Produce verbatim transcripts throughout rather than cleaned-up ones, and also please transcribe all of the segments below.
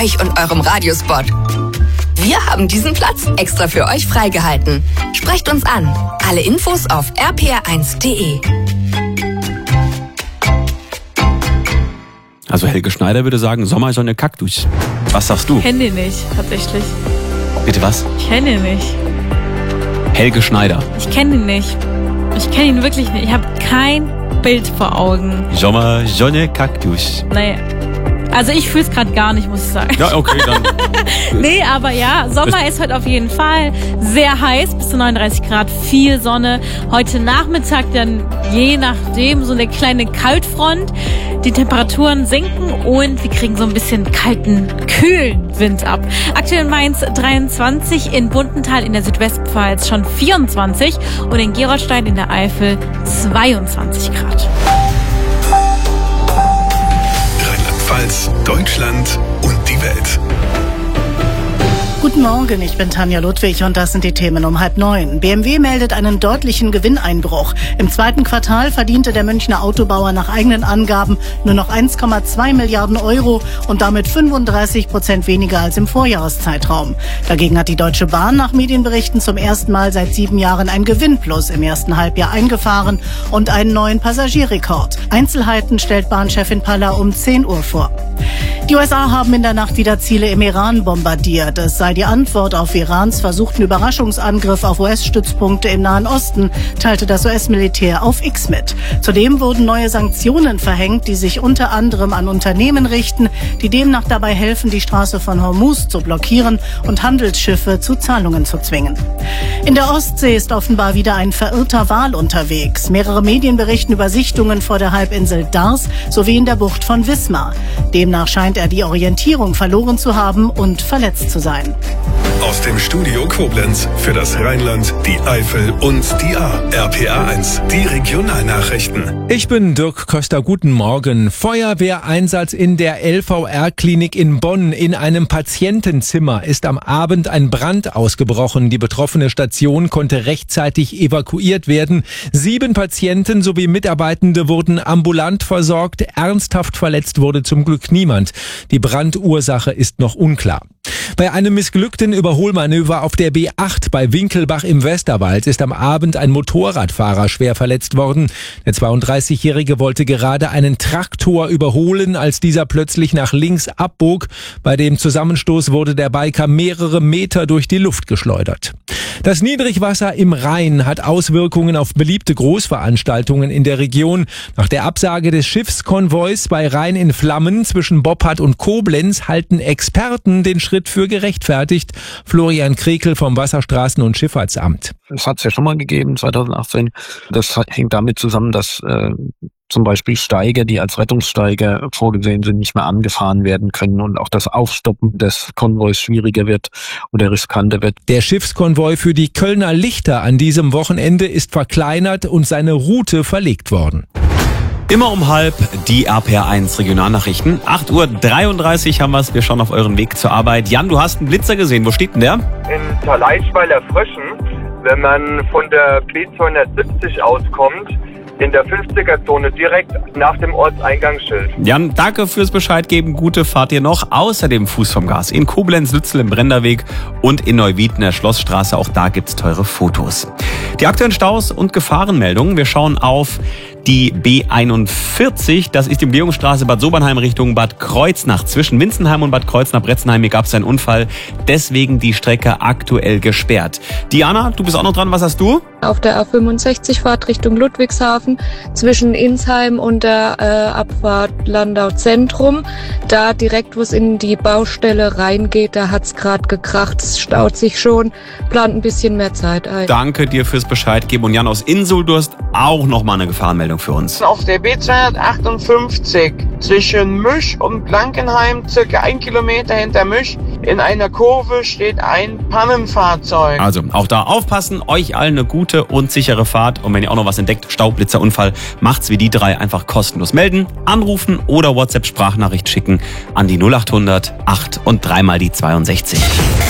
euch und eurem Radiospot. Wir haben diesen Platz extra für euch freigehalten. Sprecht uns an. Alle Infos auf r p r eins punkt d e. Also Helge Schneider würde sagen, Sommersonne Kaktus. Was sagst du? Ich kenne den nicht, tatsächlich. Bitte was? Ich kenne ihn nicht. Helge Schneider. Ich kenne ihn nicht. Ich kenne ihn wirklich nicht. Ich habe kein Bild vor Augen. Sommersonne Kaktus. Nee. Also ich fühle es gerade gar nicht, muss ich sagen. Ja, okay, dann. Nee, aber ja, Sommer ist heute auf jeden Fall sehr heiß, bis zu neununddreißig Grad, viel Sonne. Heute Nachmittag dann je nachdem so eine kleine Kaltfront. Die Temperaturen sinken und wir kriegen so ein bisschen kalten, kühlen Wind ab. Aktuell in Mainz dreiundzwanzig, in Bundenthal in der Südwestpfalz schon vierundzwanzig und in Gerolstein in der Eifel zweiundzwanzig Grad. Rheinland-Pfalz, Deutschland und die Welt. Guten Morgen, ich bin Tanja Ludwig und das sind die Themen um halb neun. B M W meldet einen deutlichen Gewinneinbruch. Im zweiten Quartal verdiente der Münchner Autobauer nach eigenen Angaben nur noch eins Komma zwei Milliarden Euro und damit fünfunddreißig Prozent weniger als im Vorjahreszeitraum. Dagegen hat die Deutsche Bahn nach Medienberichten zum ersten Mal seit sieben Jahren ein Gewinnplus im ersten Halbjahr eingefahren und einen neuen Passagierrekord. Einzelheiten stellt Bahnchefin Paller um zehn Uhr vor. Die U S A haben in der Nacht wieder Ziele im Iran bombardiert. Es sei die Antwort auf Irans versuchten Überraschungsangriff auf U S-Stützpunkte im Nahen Osten, teilte das U S-Militär auf X mit. Zudem wurden neue Sanktionen verhängt, die sich unter anderem an Unternehmen richten, die demnach dabei helfen, die Straße von Hormuz zu blockieren und Handelsschiffe zu Zahlungen zu zwingen. In der Ostsee ist offenbar wieder ein verirrter Wal unterwegs. Mehrere Medien berichten über Sichtungen vor der Halbinsel Dars sowie in der Bucht von Wismar. Demnach scheint er die Orientierung verloren zu haben und verletzt zu sein. Aus dem Studio Koblenz für das Rheinland, die Eifel und die A. R P R eins, die Regionalnachrichten. Ich bin Dirk Köster, guten Morgen. Feuerwehreinsatz in der L V R-Klinik in Bonn. In einem Patientenzimmer ist am Abend ein Brand ausgebrochen. Die betroffene Station konnte rechtzeitig evakuiert werden. Sieben Patienten sowie Mitarbeitende wurden ambulant versorgt. Ernsthaft verletzt wurde zum Glück niemand. Die Brandursache ist noch unklar. Bei einem missglückten Überholmanöver auf der B acht bei Winkelbach im Westerwald ist am Abend ein Motorradfahrer schwer verletzt worden. Der zweiunddreißigjährige wollte gerade einen Traktor überholen, als dieser plötzlich nach links abbog. Bei dem Zusammenstoß wurde der Biker mehrere Meter durch die Luft geschleudert. Das Niedrigwasser im Rhein hat Auswirkungen auf beliebte Großveranstaltungen in der Region. Nach der Absage des Schiffskonvois bei Rhein in Flammen zwischen Boppard und Koblenz halten Experten den Schritt für gerechtfertigt. Florian Krekel vom Wasserstraßen- und Schifffahrtsamt. Das hat es ja schon mal gegeben, zweitausendachtzehn. Das hängt damit zusammen, dass äh, zum Beispiel Steiger, die als Rettungssteiger vorgesehen sind, nicht mehr angefahren werden können und auch das Aufstoppen des Konvois schwieriger wird oder riskanter wird. Der Schiffskonvoi für die Kölner Lichter an diesem Wochenende ist verkleinert und seine Route verlegt worden. Immer um halb die R P R eins Regionalnachrichten. acht Uhr dreiunddreißig haben wir es. Wir schauen auf euren Weg zur Arbeit. Jan, du hast einen Blitzer gesehen. Wo steht denn der? In Thaleischweiler Fröschen, wenn man von der B zweihundertsiebzig auskommt, in der fünfziger-Zone direkt nach dem Ortseingangsschild. Jan, danke fürs Bescheid geben. Gute Fahrt dir noch. Außerdem Fuß vom Gas in Koblenz, Lützel im Brenderweg und in Neuwied in der Schlossstraße. Auch da gibt's teure Fotos. Die aktuellen Staus und Gefahrenmeldungen. Wir schauen auf die B einundvierzig, das ist die Umgehungsstraße Bad Sobernheim Richtung Bad Kreuznach. Zwischen Winzenheim und Bad Kreuznach-Bretzenheim, hier gab es einen Unfall, deswegen die Strecke aktuell gesperrt. Diana, du bist auch noch dran, was hast du? Auf der A fünfundsechzig Fahrt Richtung Ludwigshafen zwischen Insheim und der äh, Abfahrt Landau Zentrum. Da direkt, wo es in die Baustelle reingeht, da hat's gerade gekracht, es staut sich schon, plant ein bisschen mehr Zeit ein. Danke dir fürs Bescheid geben. Und Jan aus Insel, du hast auch noch mal eine Gefahrenmeldung für uns. Auf der B zweihundertachtundfünfzig zwischen Müsch und Blankenheim, circa ein Kilometer hinter Müsch, in einer Kurve steht ein Pannenfahrzeug. Also auch da aufpassen, euch allen eine gute und sichere Fahrt. Und wenn ihr auch noch was entdeckt, Staublitzer, Unfall, macht's wie die drei, einfach kostenlos melden, anrufen oder WhatsApp-Sprachnachricht schicken an die null achthundert acht und dreimal die zweiundsechzig.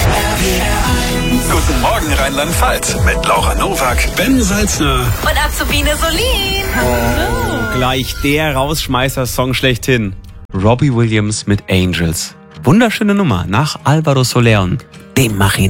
Guten Morgen Rheinland-Pfalz mit Laura Nowak, Ben Salzner und Azubine Solin. Oh, gleich der Rausschmeißer-Song schlechthin. Robbie Williams mit Angels. Wunderschöne Nummer nach Alvaro Soler und dem mach ihn